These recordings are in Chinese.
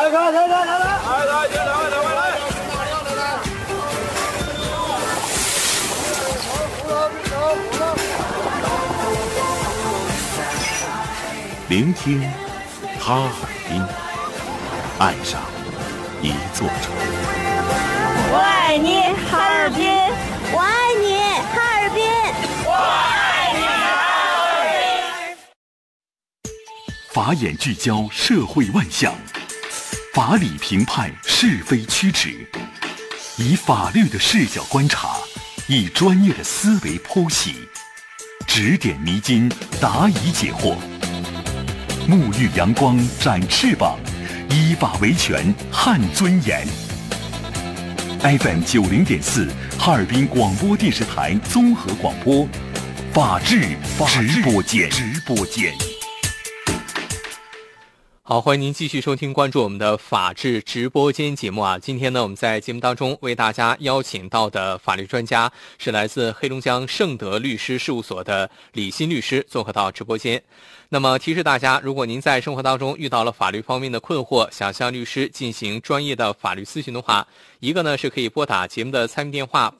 聆听哈尔滨，爱上一座城。 我爱你，哈尔滨！我爱你，哈尔滨！我爱你，哈尔滨！ 法眼聚焦社会万象，法理评判是非曲直，以法律的视角观察，以专业的思维剖析，指点迷津，答疑解惑。沐浴阳光，展翅膀，依法维权，撼尊严。FM 90.4，哈尔滨广播电视台综合广播，法治直播间。 好，欢迎您继续收听关注我们的法治直播间节目啊。今天呢，我们在节目当中为大家邀请到的法律专家是来自黑龙江盛德律师事务所的李欣律师，做客到直播间。那么提示大家，如果您在生活当中遇到了法律方面的困惑，想向律师进行专业的法律咨询的话，一个呢是可以拨打节目的参与电话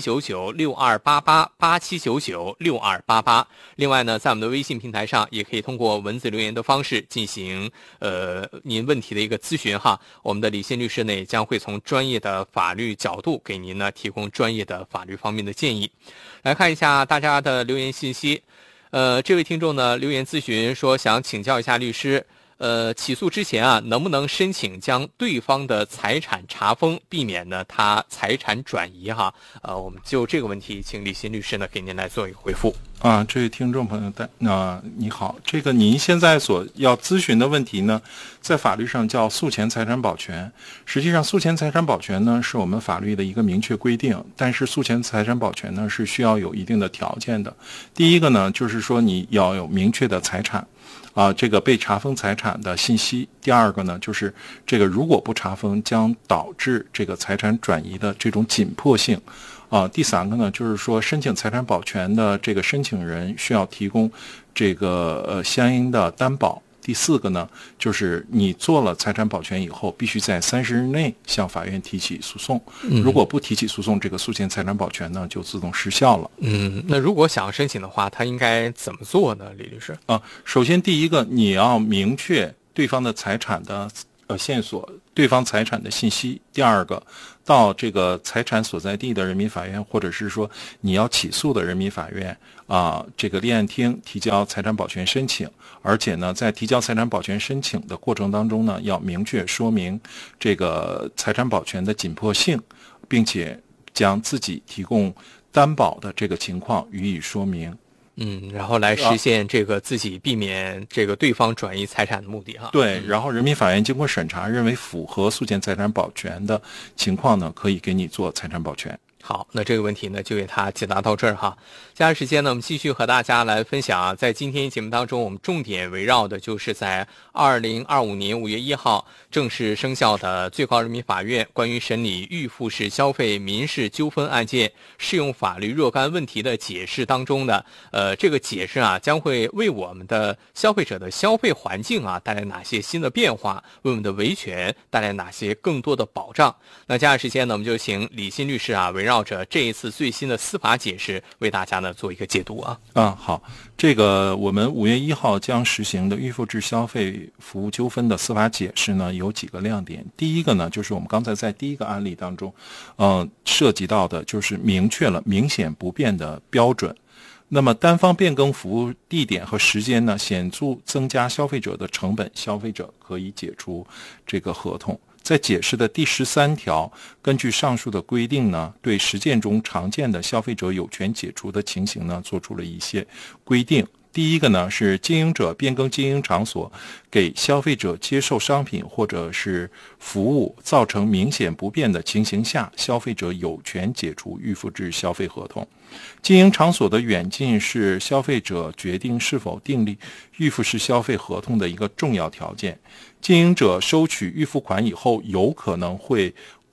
8799-6288，8799-6288。另外呢，在我们的微信平台上也可以通过文字留言的方式进行您问题的一个咨询哈。我们的李欣律师呢也将会从专业的法律角度给您呢提供专业的法律方面的建议。来看一下大家的留言信息。这位听众呢留言咨询说，想请教一下律师，起诉之前啊，能不能申请将对方的财产查封，避免呢他财产转移哈？我们就这个问题，请李欣律师呢给您来做一个回复。 这位听众朋友，你好，这个您现在所要咨询的问题呢，在法律上叫诉前财产保全。实际上，诉前财产保全呢是我们法律的一个明确规定，但是诉前财产保全呢是需要有一定的条件的。第一个呢，就是说你要有明确的财产。这个被查封财产的信息。第二个呢，就是这个如果不查封，将导致这个财产转移的这种紧迫性。第三个呢，就是说申请财产保全的这个申请人需要提供这个相应的担保。第四个呢，就是你做了财产保全以后，必须在30日内向法院提起诉讼。如果不提起诉讼，这个诉前财产保全呢就自动失效了。 那如果想要申请的话，他应该怎么做呢，李律师？ 首先第一个，你要明确对方的财产的线索，对方财产的信息。第二个，到这个财产所在地的人民法院，或者是说你要起诉的人民法院这个立案厅提交财产保全申请。而且呢，在提交财产保全申请的过程当中呢，要明确说明这个财产保全的紧迫性，并且将自己提供担保的这个情况予以说明。 然后来实现这个自己避免这个对方转移财产的目的哈。 对，然后人民法院经过审查，认为符合诉前财产保全的情况呢，可以给你做财产保全。 好，那这个问题呢就给他解答到这儿哈。接下来时间呢，我们继续和大家来分享在今天节目当中，我们重点围绕的就是在2025年5月1号正式生效的最高人民法院关于审理预付式消费民事纠纷案件适用法律若干问题的解释当中的这个解释将会为我们的消费者的消费环境带来哪些新的变化，为我们的维权带来哪些更多的保障。那接下来时间呢，我们就请李欣律师围绕着这一次最新的司法解释为大家呢做一个解读好，这个我们5月1号将实行的预付制消费服务纠纷的司法解释呢有几个亮点。第一个呢，就是我们刚才在第一个案例当中涉及到的就是明确了明显不变的标准。那么单方变更服务地点和时间呢，显著增加消费者的成本，消费者可以解除这个合同。在解释的第13条，根据上述的规定呢，对实践中常见的消费者有权解除的情形呢，做出了一些规定。第一个呢，是经营者变更经营场所，给消费者接受商品或者是服务造成明显不便的情形下，消费者有权解除预付制消费合同。经营场所的远近是消费者决定是否订立预付式消费合同的一个重要条件。经营者收取预付款以后，有可能会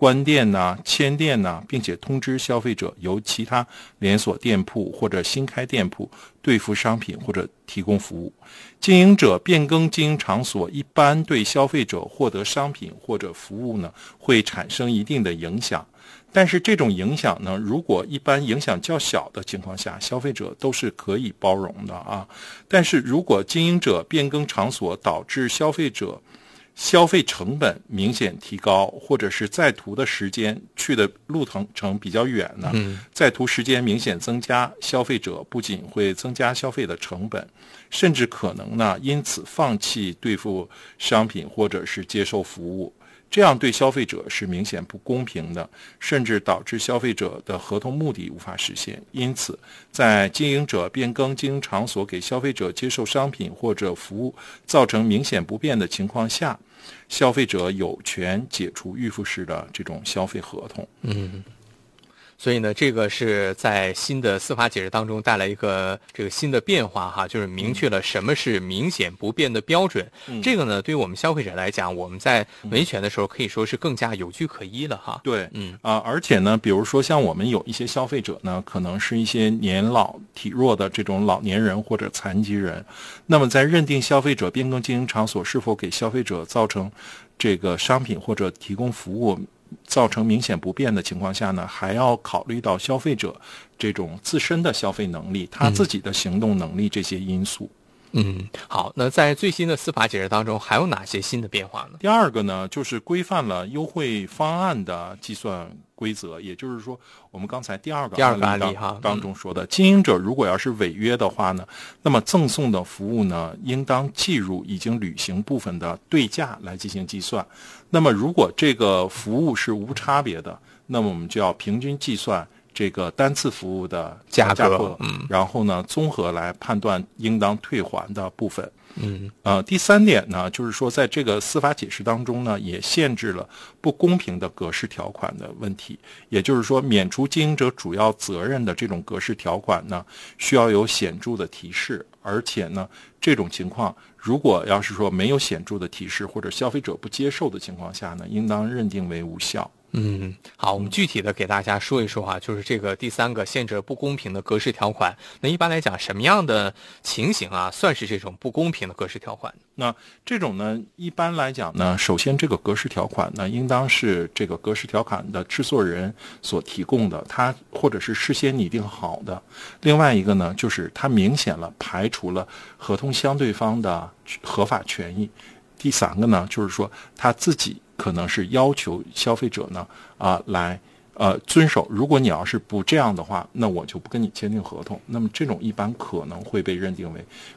关店呐、迁店呐，并且通知消费者由其他连锁店铺或者新开店铺兑付商品或者提供服务。经营者变更经营场所，一般对消费者获得商品或者服务呢，会产生一定的影响。但是这种影响呢，如果一般影响较小的情况下，消费者都是可以包容的啊。但是如果经营者变更场所导致消费者消费成本明显提高，或者是在途的时间去的路程比较远呢，在途时间明显增加，消费者不仅会增加消费的成本，甚至可能呢因此放弃兑付商品或者是接受服务。这样对消费者是明显不公平的，甚至导致消费者的合同目的无法实现。因此，在经营者变更经营场所给消费者接受商品或者服务造成明显不便的情况下，消费者有权解除预付式的这种消费合同。 所以呢，这个是在新的司法解释当中带来一个这个新的变化哈，就是明确了什么是明显不变的标准。这个呢，对于我们消费者来讲，我们在维权的时候可以说是更加有据可依了哈。 对，而且呢，比如说像我们有一些消费者呢，可能是一些年老体弱的这种老年人或者残疾人，那么在认定消费者变更经营场所是否给消费者造成这个商品或者提供服务造成明显不便的情况下呢，还要考虑到消费者这种自身的消费能力，他自己的行动能力这些因素。 好，那在最新的司法解释当中还有哪些新的变化呢？ 第二个呢，就是规范了优惠方案的计算规则，也就是说，我们刚才第二个案例当中说的，经营者如果要是违约的话呢，那么赠送的服务呢，应当计入已经履行部分的对价来进行计算。那么如果这个服务是无差别的，那么我们就要平均计算这个单次服务的价格，然后呢，综合来判断应当退还的部分。第三点呢，就是说在这个司法解释当中呢，也限制了不公平的格式条款的问题。也就是说，免除经营者主要责任的这种格式条款呢，需要有显著的提示，而且呢，这种情况如果要是说没有显著的提示或者消费者不接受的情况下呢，应当认定为无效。 好，我们具体的给大家说一说就是这个第三个限制不公平的格式条款。那一般来讲，什么样的情形算是这种不公平的格式条款？ 那这种呢，一般来讲呢，首先这个格式条款呢，应当是这个格式条款的制作人所提供的，他或者是事先拟定好的。另外一个呢，就是它明显了排除了合同相对方的合法权益。第三个呢，就是说他自己可能是要求消费者呢来遵守，如果你要是不这样的话，那我就不跟你签订合同。那么这种一般可能会被认定为